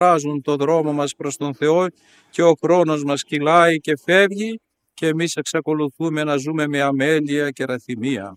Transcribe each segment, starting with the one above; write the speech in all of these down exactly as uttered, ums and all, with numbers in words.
φράζουν το δρόμο μας προς τον Θεό και ο χρόνος μας κυλάει και φεύγει και εμείς εξακολουθούμε να ζούμε με αμέλεια και ραθυμία.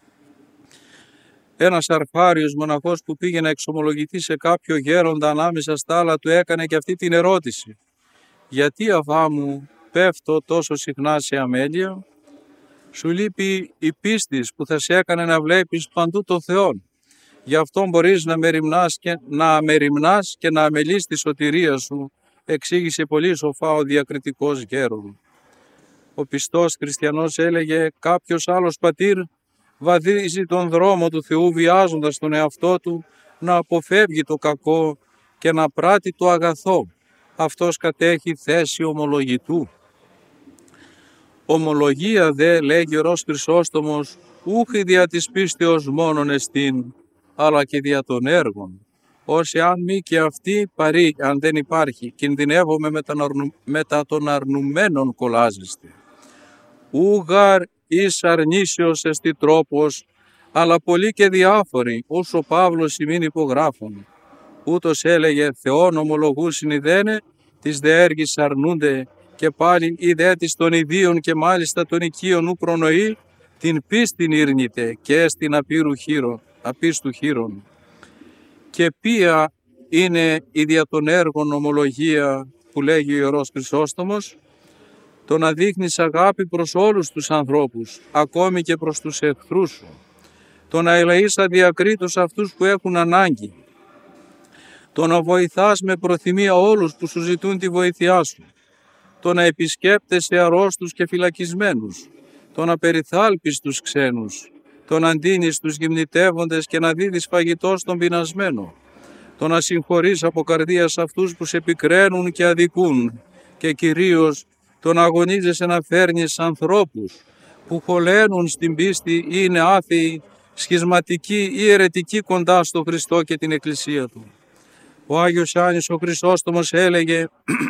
Ένας αρφάριος μοναχός που πήγε να εξομολογηθεί σε κάποιο γέροντα ανάμεσα στα άλλα του έκανε και αυτή την ερώτηση: «Γιατί, αβά μου, πέφτω τόσο συχνά σε αμέλεια?» «Σου λείπει η πίστη που θα σε έκανε να βλέπεις παντού τον Θεό. Γι' αυτό μπορείς να μεριμνάς και να, μεριμνάς και να αμελείς τη σωτηρία σου», εξήγησε πολύ σοφά ο διακριτικός γέρον. Ο πιστός χριστιανός έλεγε: «Κάποιος άλλος πατήρ βαδίζει τον δρόμο του Θεού βιάζοντας τον εαυτό του να αποφεύγει το κακό και να πράττει το αγαθό. Αυτός κατέχει θέση ομολογητού. Ομολογία δε, λέγει ο Ιερός Χρυσόστομος, ούχι δια της πίστεως μόνον εστίν, αλλά και δια των έργων. Όσοι αν μη και αυτή παρή, αν δεν υπάρχει, κινδυνεύουμε μετά των αρνουμένων κολλάζεστε. Ούγαρ εις αρνήσεως εστι τρόπος, αλλά πολύ και διάφοροι, ως ο Παύλος ημίν υπογράφων. Ούτως έλεγε: Θεόν ομολογού συνειδένε, τις δε έργης αρνούνται, και πάλι η δε της των ιδίων και μάλιστα των οικείων ου προνοεί, την πίστην ήρνητε και στην απείρου χείρον, απίστου χείρον. Και ποια είναι η δια των έργων ομολογία που λέγει ο Ιερός Χρυσόστομος? Το να δείχνεις αγάπη προς όλους τους ανθρώπους, ακόμη και προς τους εχθρούς σου. Το να ελεείς αδιακρίτως αυτούς που έχουν ανάγκη. Το να βοηθάς με προθυμία όλους που σου ζητούν τη βοήθειά σου. Το να επισκέπτεσαι αρρώστους και φυλακισμένους. Το να περιθάλπεις τους ξένους. Το να ντύνεις τους γυμνητεύοντες και να δίδεις φαγητό στον πεινασμένο. Το να συγχωρείς από καρδίας αυτούς που σε επικραίνουν και αδικούν. Και κυρίως το να αγωνίζεσαι να φέρνεις ανθρώπους που χωλένουν στην πίστη ή είναι άθεοι, σχισματικοί ή αιρετικοί κοντά στο Χριστό και την Εκκλησία Του. Ο Άγιος Ιωάννης ο Χρυσόστομος έλεγε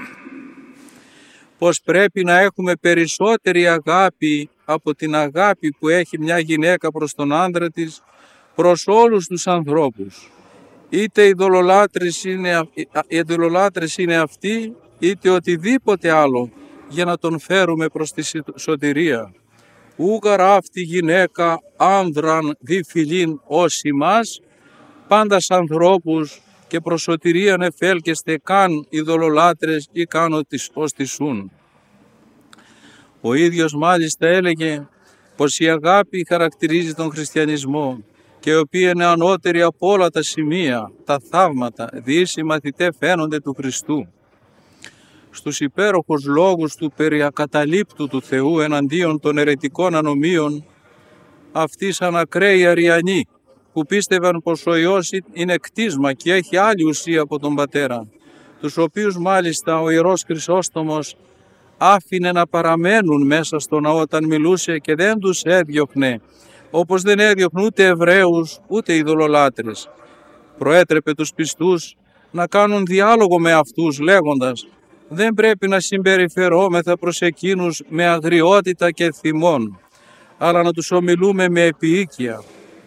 πως πρέπει να έχουμε περισσότερη αγάπη από την αγάπη που έχει μια γυναίκα προς τον άντρα της, προς όλους τους ανθρώπους. Είτε οι δολολάτρες είναι, οι ειδωλολάτρες είναι αυτοί, είτε οτιδήποτε άλλο, για να τον φέρουμε προς τη σωτηρία. Ούγαρ αυτή γυναίκα άνδραν δι φιλήν ως ημάς, πάντας ανθρώπους και προς σωτηρίαν εφέλκεστε καν ειδωλολάτρες ή καν ως τισούν. Ο ίδιος μάλιστα έλεγε πως η αγάπη χαρακτηρίζει τον χριστιανισμό και η οποία είναι ανώτερη από όλα τα σημεία, τα θαύματα, διείς οι μαθητές φαίνονται του Χριστού. Στους υπέροχους λόγους του περί ακαταλείπτου του Θεού εναντίον των αιρετικών ανομίων, αυτοί σαν ακραίοι αριανοί που πίστευαν πως ο Υιός είναι κτίσμα και έχει άλλη ουσία από τον Πατέρα, τους οποίους μάλιστα ο Ιερός Χρυσόστομος άφηνε να παραμένουν μέσα στο ναό όταν μιλούσε και δεν τους έδιωχνε, όπως δεν έδιωχνε ούτε Εβραίους ούτε ειδωλολάτρες. Προέτρεπε τους πιστούς να κάνουν διάλογο με αυτούς λέγοντας: δεν πρέπει να συμπεριφερόμεθα προς εκείνους με αγριότητα και θυμών, αλλά να τους ομιλούμε με επίοικια.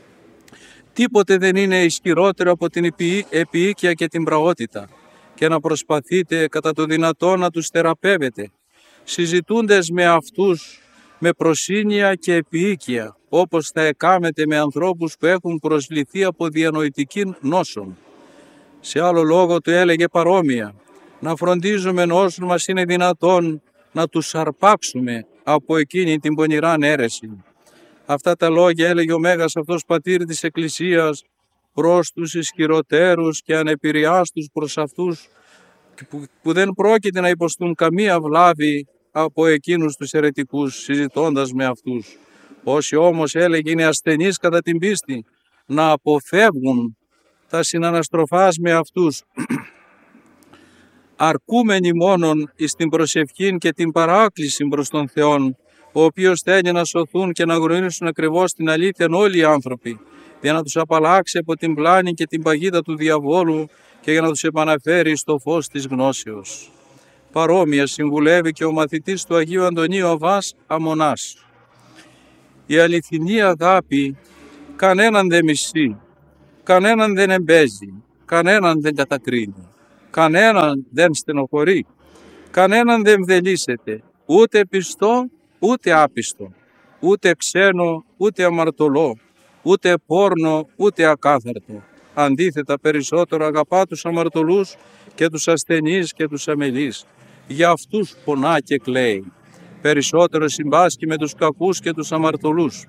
Τίποτε δεν είναι ισχυρότερο από την επίοικια και την πραότητα, και να προσπαθείτε κατά το δυνατό να τους θεραπεύετε, συζητούντες με αυτούς με προσύνεια και επίοικια, όπως θα εκάμετε με ανθρώπους που έχουν προσληθεί από διανοητική νόσον. Σε άλλο λόγο του έλεγε παρόμοια: να φροντίζουμε όσους μας είναι δυνατόν να τους αρπάξουμε από εκείνη την πονηράν αίρεση. Αυτά τα λόγια έλεγε ο Μέγας αυτός πατήρ της Εκκλησίας προς τους ισχυροτέρους και ανεπηρεάστους προς αυτούς που, που δεν πρόκειται να υποστούν καμία βλάβη από εκείνους τους αιρετικούς, συζητώντας με αυτούς. Όσοι όμως, έλεγε, είναι ασθενείς κατά την πίστη, να αποφεύγουν τα συναναστροφάς με αυτούς, αρκούμενοι μόνον εις την προσευχήν και την παράκληση προς τον Θεόν, ο οποίος θέλει να σωθούν και να γνωρίσουν ακριβώς την αλήθεια όλοι οι άνθρωποι, για να τους απαλλάξει από την πλάνη και την παγίδα του διαβόλου και για να τους επαναφέρει στο φως της γνώσεως. Παρόμοια συμβουλεύει και ο μαθητής του Αγίου Αντωνίου Αββάς Αμμονάς. Η αληθινή αγάπη κανέναν δεν μισεί, κανέναν δεν εμπέζει, κανέναν δεν κατακρίνει. κανέναν δεν στενοχωρεί, κανέναν δεν βδελίσεται, ούτε πιστό ούτε άπιστο, ούτε ξένο ούτε αμαρτωλό, ούτε πόρνο ούτε ακάθαρτο. Αντίθετα περισσότερο αγαπά τους αμαρτωλούς και τους ασθενείς και τους αμελείς. Για αυτούς πονά και κλαίει. Περισσότερο συμπάσχει με τους κακούς και τους αμαρτωλούς.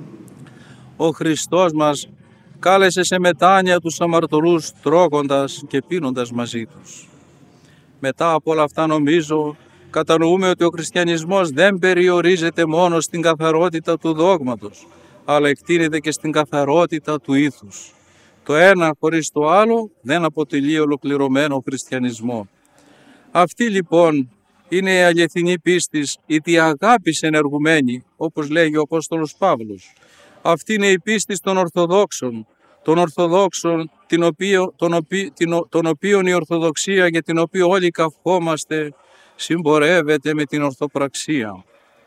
Ο Χριστός μας κάλεσε σε μετάνοια τους αμαρτωλούς τρώγοντας και πίνοντας μαζί τους. Μετά από όλα αυτά νομίζω κατανοούμε ότι ο χριστιανισμός δεν περιορίζεται μόνο στην καθαρότητα του δόγματος, αλλά εκτείνεται και στην καθαρότητα του ήθους. Το ένα χωρίς το άλλο δεν αποτελεί ολοκληρωμένο χριστιανισμό. Αυτή λοιπόν είναι η αληθινή πίστης, η τη αγάπης ενεργουμένη, όπως λέγει ο Απόστολος Παύλος. Αυτή είναι η πίστη των Ορθοδόξων, των Ορθοδόξων, την οποίο, τον, οποί, την, τον οποίον η Ορθοδοξία για την οποία όλοι καυχόμαστε συμπορεύεται με την ορθοπραξία.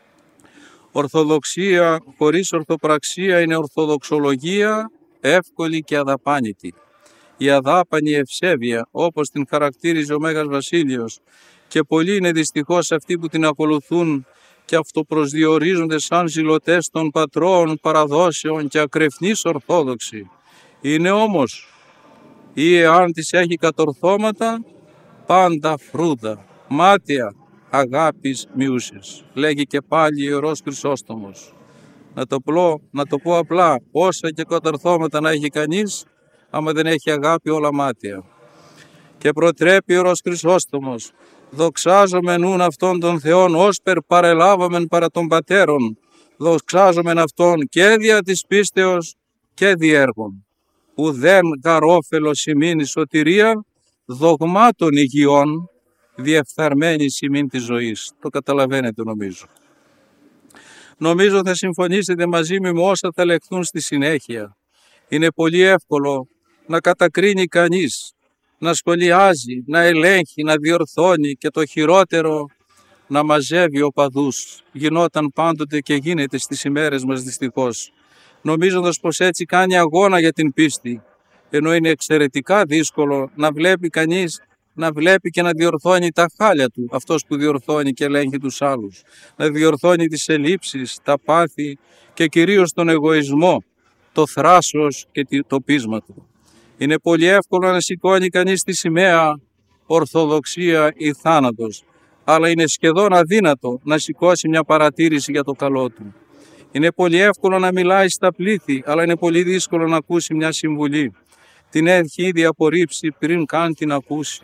Ορθοδοξία χωρίς ορθοπραξία είναι ορθοδοξολογία εύκολη και αδαπάνητη. Η αδάπανη ευσέβεια, όπως την χαρακτήριζε ο Μέγας Βασίλειος, και πολλοί είναι δυστυχώς αυτοί που την ακολουθούν και αυτοπροσδιορίζονται σαν ζηλωτές των πατρών, παραδόσεων και ακρεφνείς ορθόδοξοι. Είναι όμως, ή εάν της έχει κατορθώματα, πάντα φρούδα, μάταια, αγάπης μειούσης. Λέγει και πάλι ο Ιερός Χρυσόστομος. Να το, πλώ, να το πω απλά, όσα και κατορθώματα να έχει κανείς, άμα δεν έχει αγάπη όλα μάταια. Και προτρέπει ο Ιερός Χρυσόστομος, δοξάζομεν νουν αυτόν τον Θεόν, όσπερ παρελάβαμεν παρά των πατέρων, δοξάζομεν αυτόν και δια της πίστεως και διέργων. Ουδέν γαρόφελος ημίν η σωτηρία, δογμάτων υγιών, διεφθαρμένη ημίν της ζωής. Το καταλαβαίνετε νομίζω. Νομίζω θα συμφωνήσετε μαζί μου με όσα θα λεχθούν στη συνέχεια. Είναι πολύ εύκολο να κατακρίνει κανείς, να σχολιάζει, να ελέγχει, να διορθώνει και το χειρότερο να μαζεύει οπαδούς. Γινόταν πάντοτε και γίνεται στις ημέρες μας δυστυχώς, νομίζοντας πως έτσι κάνει αγώνα για την πίστη, ενώ είναι εξαιρετικά δύσκολο να βλέπει κανείς, να βλέπει και να διορθώνει τα χάλια του, αυτός που διορθώνει και ελέγχει τους άλλους, να διορθώνει τις ελλείψεις, τα πάθη και κυρίως τον εγωισμό, το θράσος και το πείσμα του. Είναι πολύ εύκολο να σηκώνει κανείς τη σημαία ορθοδοξία ή θάνατος, αλλά είναι σχεδόν αδύνατο να σηκώσει μια παρατήρηση για το καλό του. Είναι πολύ εύκολο να μιλάει στα πλήθη, αλλά είναι πολύ δύσκολο να ακούσει μια συμβουλή. Την έχει ήδη απορρίψει πριν καν την ακούσει.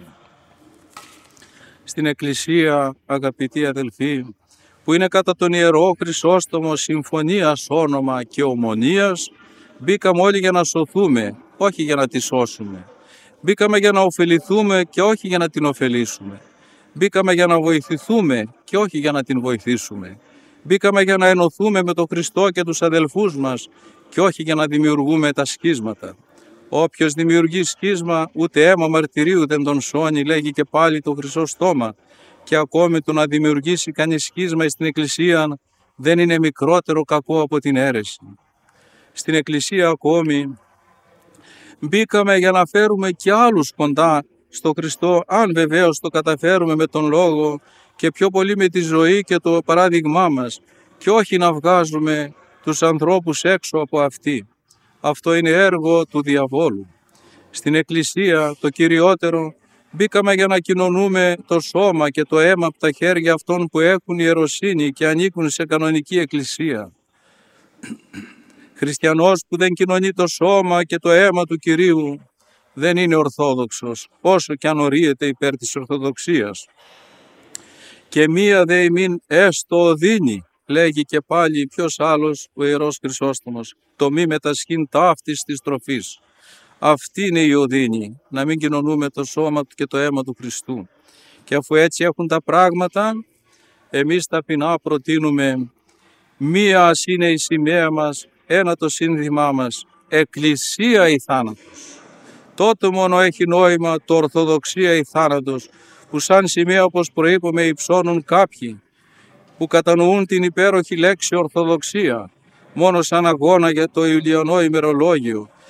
Στην Εκκλησία, αγαπητοί αδελφοί, που είναι κατά τον Ιερό Χρυσόστομο συμφωνίας όνομα και ομονίας, μπήκαμε όλοι για να σωθούμε, όχι για να τη σώσουμε. Μπήκαμε για να ωφεληθούμε και όχι για να την ωφελήσουμε. Μπήκαμε για να βοηθηθούμε και όχι για να την βοηθήσουμε. Μπήκαμε για να ενωθούμε με τον Χριστό και τους αδελφούς μας και όχι για να δημιουργούμε τα σχίσματα. Όποιος δημιουργεί σχίσμα, ούτε αίμα μαρτυρίου δεν τον σώνει, λέγει και πάλι το Χρυσό Στόμα. Και ακόμη το να δημιουργήσει κανείς σχίσμα στην Εκκλησία δεν είναι μικρότερο κακό από την αίρεση. Στην Εκκλησία ακόμη μπήκαμε για να φέρουμε και άλλους κοντά στο Χριστό, αν βεβαίως το καταφέρουμε με τον Λόγο και πιο πολύ με τη ζωή και το παράδειγμά μας, και όχι να βγάζουμε τους ανθρώπους έξω από αυτή. Αυτό είναι έργο του διαβόλου. Στην Εκκλησία το κυριότερο μπήκαμε για να κοινωνούμε το σώμα και το αίμα από τα χέρια αυτών που έχουν ιεροσύνη και ανήκουν σε κανονική Εκκλησία. Χριστιανός που δεν κοινωνεί το σώμα και το αίμα του Κυρίου δεν είναι ορθόδοξος, όσο και αν ορίεται υπέρ της Ορθοδοξίας. Και μία δε ημίν έστω οδύνη, λέγει και πάλι ποιος άλλος, ο Ιερός Χρυσόστομος, το μη μετασχήν ταύτης της τροφής. Αυτή είναι η οδύνη, να μην κοινωνούμε το σώμα και το αίμα του Χριστού. Και αφού έτσι έχουν τα πράγματα, εμείς ταπεινά προτείνουμε μία ας είναι η σημαία μας, ένα το σύνθημά μας, Εκκλησία ή θάνατος. Τότε μόνο έχει νόημα το Ορθοδοξία ή θάνατος, που σαν σημαία, όπως προείπαμε, υψώνουν κάποιοι που κατανοούν την υπέροχη λέξη Ορθοδοξία μόνο σαν αγώνα για το Ιουλιανό ημερολόγιο,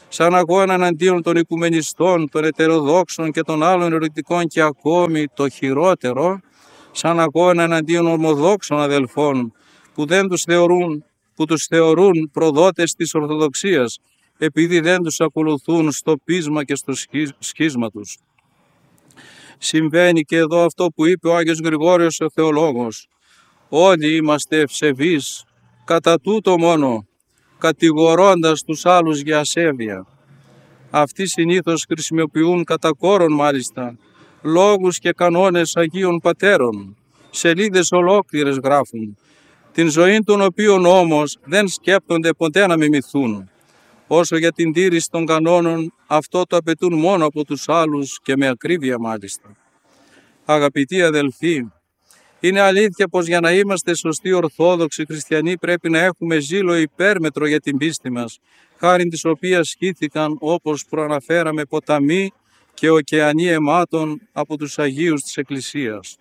σαν αγώνα εναντίον των οικουμενιστών, των ετεροδόξων και των άλλων ερωτικών και ακόμη το χειρότερο, σαν αγώνα εναντίον ομοδόξων αδελφών που, δεν τους θεωρούν, που τους θεωρούν προδότες της Ορθοδοξίας επειδή δεν τους ακολουθούν στο πείσμα και στο σχίσμα τους. Συμβαίνει και εδώ αυτό που είπε ο Άγιος Γρηγόριος ο Θεολόγος. Όλοι είμαστε ευσεβείς, κατά τούτο μόνο, κατηγορώντας τους άλλους για ασέβεια. Αυτοί συνήθως χρησιμοποιούν κατά κόρον μάλιστα λόγους και κανόνες Αγίων Πατέρων, σελίδες ολόκληρες γράφουν, την ζωή των οποίων όμως δεν σκέπτονται ποτέ να μιμηθούν. Όσο για την τήρηση των κανόνων, αυτό το απαιτούν μόνο από τους άλλους και με ακρίβεια μάλιστα. Αγαπητοί αδελφοί, είναι αλήθεια πως για να είμαστε σωστοί ορθόδοξοι χριστιανοί πρέπει να έχουμε ζήλο υπέρμετρο για την πίστη μας, χάριν της οποίας σχήθηκαν, όπως προαναφέραμε, ποταμοί και ωκεανοί αιμάτων από τους Αγίους της Εκκλησίας.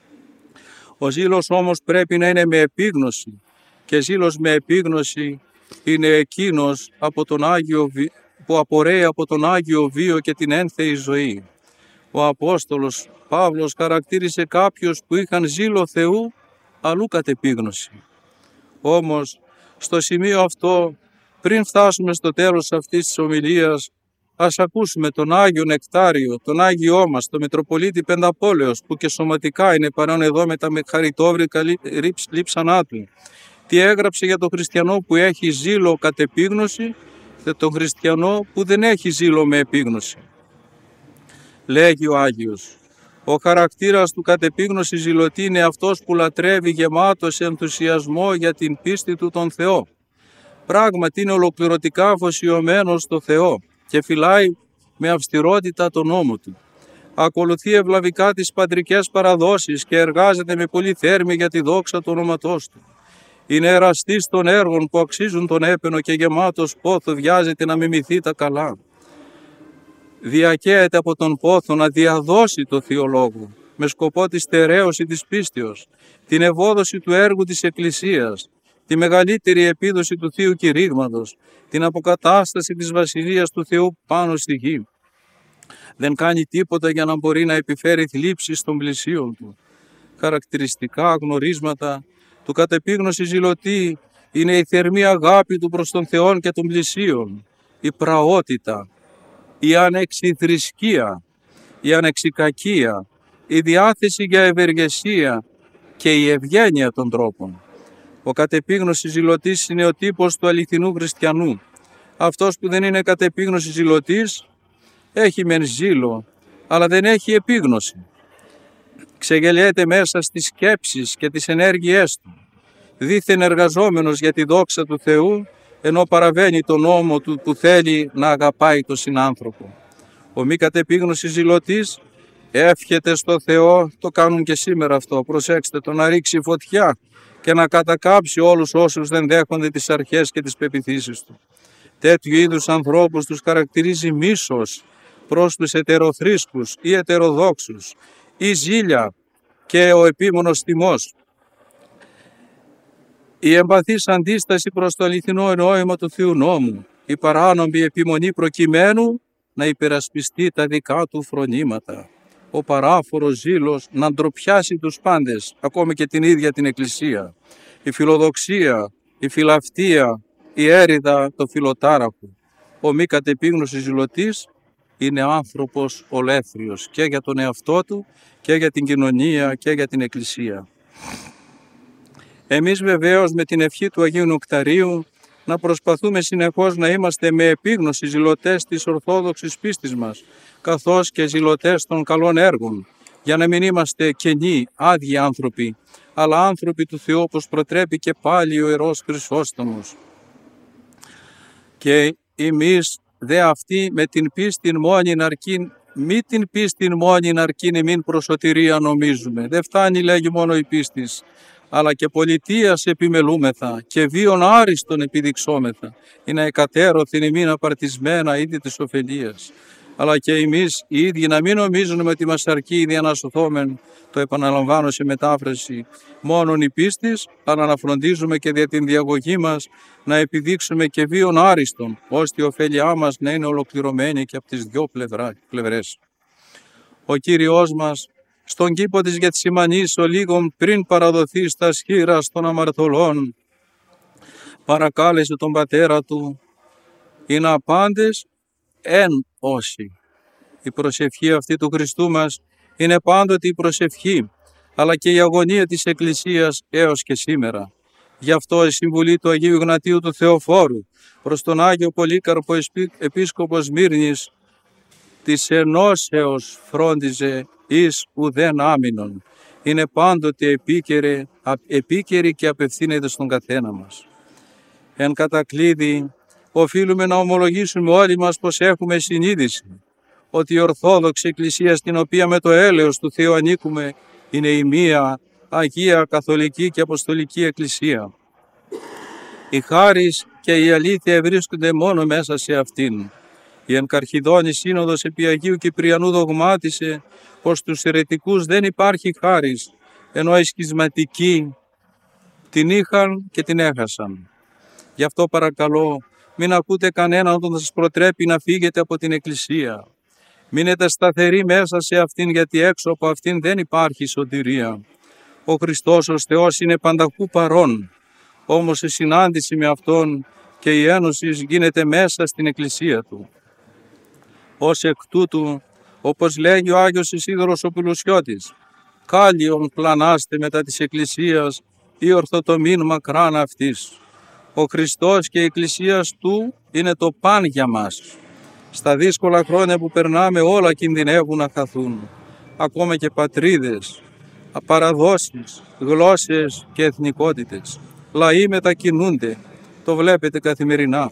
Ο ζήλος όμως πρέπει να είναι με επίγνωση και ζήλος με επίγνωση είναι εκείνος από τον Άγιο, που απορρέει από τον Άγιο Βίο και την ένθεη ζωή. Ο Απόστολος Παύλος χαρακτήρισε κάποιους που είχαν ζήλο Θεού αλλού κατ' επίγνωση. Όμως στο σημείο αυτό, πριν φτάσουμε στο τέλος αυτής της ομιλίας, ας ακούσουμε τον Άγιο Νεκτάριο, τον Άγιό μας, τον Μητροπολίτη Πενταπόλεως, που και σωματικά είναι παρόν εδώ με τα χαριτόβρικα λείψανά του. Τι έγραψε για τον χριστιανό που έχει ζήλο κατ' επίγνωση και τον χριστιανό που δεν έχει ζήλο με επίγνωση. Λέγει ο Άγιος, ο χαρακτήρας του κατ' επίγνωση ζηλωτή είναι αυτός που λατρεύει γεμάτος ενθουσιασμό για την πίστη του τον Θεό. Πράγματι είναι ολοκληρωτικά αφοσιωμένος στο Θεό και φυλάει με αυστηρότητα τον νόμο του. Ακολουθεί ευλαβικά τις πατρικές παραδόσεις και εργάζεται με πολύ θέρμη για τη δόξα του ονόματός του. Είναι εραστής των έργων που αξίζουν τον έπαινο και γεμάτος πόθο βιάζεται να μιμηθεί τα καλά. Διακαίεται από τον πόθο να διαδώσει το Θείο Λόγο με σκοπό τη στερέωση της πίστεως, την ευόδοση του έργου της Εκκλησίας, τη μεγαλύτερη επίδοση του Θείου Κηρύγματος, την αποκατάσταση της Βασιλείας του Θεού πάνω στη γη. Δεν κάνει τίποτα για να μπορεί να επιφέρει θλίψεις των πλησίων του. Χαρακτηριστικά γνωρίσματα του κατ' επίγνωση ζηλωτή είναι η θερμή αγάπη του προς τον Θεό και των πλησίων, η πραότητα, η ανεξιθρησκεία, η ανεξικακία, η διάθεση για ευεργεσία και η ευγένεια των τρόπων. Ο κατ' επίγνωση ζηλωτής είναι ο τύπος του αληθινού χριστιανού. Αυτός που δεν είναι κατ' επίγνωση ζηλωτής έχει μεν ζήλο, αλλά δεν έχει επίγνωση. Ξεγελιέται μέσα στις σκέψεις και τις ενέργειές του, δήθεν εργαζόμενος για τη δόξα του Θεού, ενώ παραβαίνει τον νόμο του που θέλει να αγαπάει τον συνάνθρωπο. Ο μη κατ' επίγνωση ζηλωτής εύχεται στο Θεό, το κάνουν και σήμερα αυτό, προσέξτε το, να ρίξει φωτιά και να κατακάψει όλους όσους δεν δέχονται τις αρχές και τις πεποιθήσεις του. Τέτοιου είδους ανθρώπους τους χαρακτηρίζει μίσος προς τους ετεροθρήσκους ή ετεροδόξους, η ζήλια και ο επίμονος θυμός. Η εμπαθής αντίσταση προς το αληθινό νόημα του Θείου Νόμου, η παράνομη επιμονή προκειμένου να υπερασπιστεί τα δικά του φρονήματα, ο παράφορος ζήλος να ντροπιάσει τους πάντες, ακόμη και την ίδια την Εκκλησία, η φιλοδοξία, η φιλαυτία, η έρηδα το φιλοτάραχου. Ο μη κατ' επίγνωση ζηλωτής είναι άνθρωπος ολέθριος και για τον εαυτό του και για την κοινωνία και για την Εκκλησία. Εμείς βεβαίως με την ευχή του Αγίου Νεκταρίου να προσπαθούμε συνεχώς να είμαστε με επίγνωση ζηλωτές της ορθόδοξης πίστης μας, καθώς και ζηλωτές των καλών έργων, για να μην είμαστε κενοί, άδειοι άνθρωποι, αλλά άνθρωποι του Θεού, όπως προτρέπει και πάλι ο Ιερός Χρυσόστομος. Και εμείς δε αυτοί με την πίστην μόνην αρκήν, μη την πίστην μόνην αρκήν εμήν προς σωτηρία νομίζουμε. Δεν φτάνει, λέγει, μόνο η πίστης, αλλά και πολιτείας επιμελούμεθα και βίων άριστον επιδειξόμεθα, είναι εκατέρωθεν ημίν απαρτισμένα ήδη της ωφελίας. αλλά και εμείς οι ίδιοι να μην νομίζουμε ότι μας αρκεί ήδη να σωθόμεν, το επαναλαμβάνω σε μετάφραση, μόνον η πίστης, αλλά να φροντίζουμε και δια την διαγωγή μας να επιδείξουμε και βίον άριστον, ώστε η ωφέλειά μας να είναι ολοκληρωμένη και από τις δυο πλευρές. Ο Κύριος μας, στον κήπο της Γετσιμανής ο λίγων πριν παραδοθεί στα σχήρας των αμαρτωλών, παρακάλεσε τον πατέρα του, είναι απάντες εν όσοι. Η προσευχή αυτή του Χριστού μας είναι πάντοτε η προσευχή, αλλά και η αγωνία της Εκκλησίας έως και σήμερα. Γι' αυτό η συμβουλή του Αγίου Ιγνατίου του Θεοφόρου προς τον Άγιο Πολύκαρπο Επίσκοπο Σμύρνης της ενώσεως φρόντιζε εις ουδέν άμυνον. Είναι πάντοτε επίκαιρη, επίκαιρη και απευθύνεται στον καθένα μας. Εν κατακλείδη, οφείλουμε να ομολογήσουμε όλοι μας πως έχουμε συνείδηση ότι η Ορθόδοξη Εκκλησία, στην οποία με το έλεος του Θεού ανήκουμε, είναι η μία Αγία Καθολική και Αποστολική Εκκλησία. Η χάρις και η αλήθεια βρίσκονται μόνο μέσα σε αυτήν. Η εν Καρχιδόνη Σύνοδος επί Αγίου Κυπριανού δογμάτισε πως στους αιρετικούς δεν υπάρχει χάρις, ενώ οι σχισματικοί την είχαν και την έχασαν. Γι' αυτό παρακαλώ, μην ακούτε κανέναν όταν σας προτρέπει να φύγετε από την Εκκλησία. Μείνετε σταθεροί μέσα σε αυτήν, γιατί έξω από αυτήν δεν υπάρχει σωτηρία. Ο Χριστός ως Θεός είναι πανταχού παρών, όμως η συνάντηση με Αυτόν και η ένωση γίνεται μέσα στην Εκκλησία Του. Ως εκ τούτου, όπως λέγει ο Άγιος Ισίδωρος ο Πουλουσιώτης, «Κάλιον πλανάστε μετά της Εκκλησίας ή ορθοτομήν μακράν αυτής». Ο Χριστός και η Εκκλησία Του είναι το παν για μας. Στα δύσκολα χρόνια που περνάμε όλα κινδυνεύουν να χαθούν. Ακόμα και πατρίδες, παραδόσεις, γλώσσες και εθνικότητες. Λαοί μετακινούνται, το βλέπετε καθημερινά.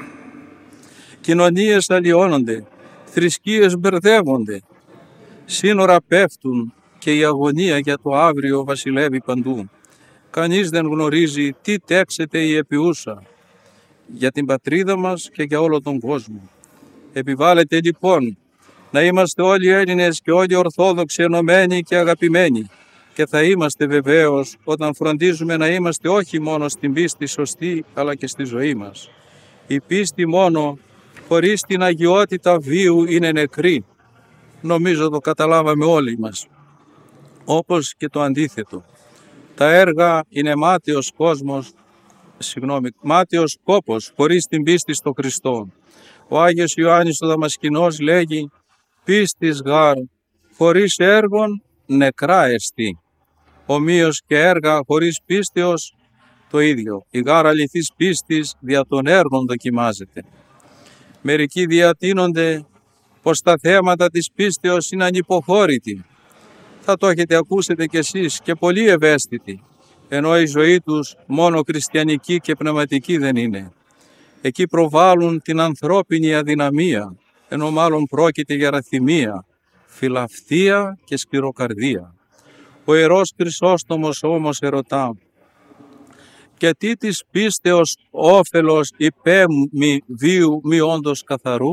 Κοινωνίες αλλοιώνονται, θρησκείες μπερδεύονται. Σύνορα πέφτουν και η αγωνία για το αύριο βασιλεύει παντού. Κανείς δεν γνωρίζει τι τέξεται η επιούσα για την πατρίδα μας και για όλο τον κόσμο. Επιβάλλεται λοιπόν να είμαστε όλοι Έλληνες και όλοι Ορθόδοξοι ενωμένοι και αγαπημένοι, και θα είμαστε βεβαίως όταν φροντίζουμε να είμαστε όχι μόνο στην πίστη σωστή, αλλά και στη ζωή μας. Η πίστη μόνο χωρίς την αγιότητα βίου είναι νεκρή. Νομίζω το καταλάβαμε όλοι μας. Όπως και το αντίθετο. Τα έργα είναι μάταιος κόσμος, συγγνώμη, μάταιος κόπος χωρίς την πίστη στο Χριστό. Ο Άγιος Ιωάννης ο Δαμασκηνός λέγει «Πίστης γάρ χωρίς έργων νεκρά εστί». Ομοίως και έργα χωρίς πίστεως το ίδιο. Η γάρ αληθής πίστης δια των έργων δοκιμάζεται. Μερικοί διατείνονται πως τα θέματα της πίστεως είναι ανυποχώρητοι. Θα το έχετε ακούσετε κι εσείς, και πολύ ευαίσθητοι, ενώ η ζωή τους μόνο χριστιανική και πνευματική δεν είναι. Εκεί προβάλλουν την ανθρώπινη αδυναμία, ενώ μάλλον πρόκειται για ραθυμία, φιλαυτία και σκληροκαρδία. Ο Ιερός Χρυσόστομος όμως ερωτά, «Και τι της πίστεως όφελος υπέμει βίου μη όντως καθαρού?»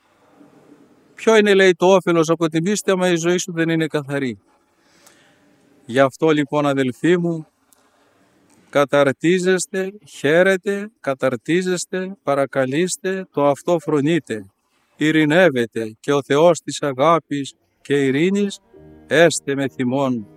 Ποιο είναι, λέει, το όφελος από την πίστη, άμα η ζωή σου δεν είναι καθαρή? Γι' αυτό λοιπόν, αδελφοί μου, καταρτίζεστε, χαίρετε, καταρτίζεστε, παρακαλείστε, το αυτό φρονείτε, ειρηνεύετε, και ο Θεός της αγάπης και ειρήνης έστε με θυμών.